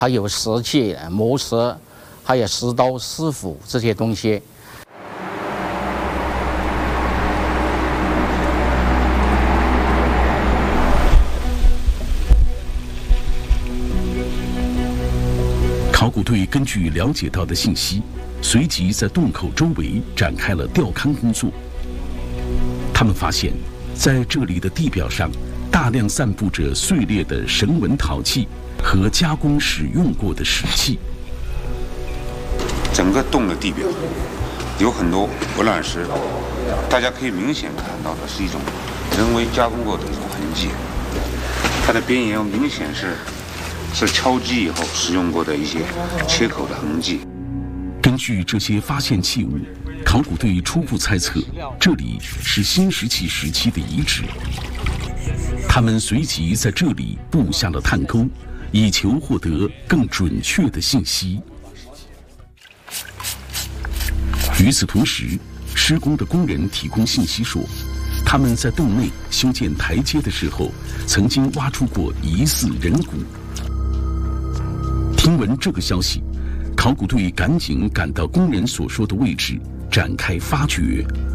还有石器、磨石，还有石刀、石斧这些东西。 考古队根据了解到的信息，随即在洞口周围展开了调勘工作。他们发现，在这里的地表上大量散布着碎裂的绳纹陶器和加工使用过的石器。 整个洞的地表有很多鹅卵石，大家可以明显看到的是一种人为加工过的一种痕迹。它的边缘明显是敲击以后使用过的一些切口的痕迹。 根据这些发现器物，考古队初步猜测，这里是新石器时期的遗址。他们随即在这里布下了探沟，以求获得更准确的信息。与此同时，施工的工人提供信息说，他们在洞内修建台阶的时候，曾经挖出过疑似人骨。听闻这个消息，考古队赶紧赶到工人所说的位置，展开发掘。